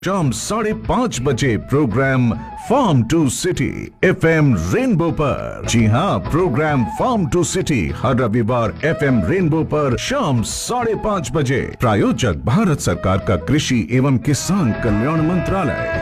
शाम 5:30 programme farm to city FM rainbow पर। जी हाँ, प्रोग्राम फार्म टू सिटी हर रविवार FM रेनबो पर शाम 5:30 बजे। प्रायोजक भारत सरकार का कृषि एवं किसान कल्याण मंत्रालय।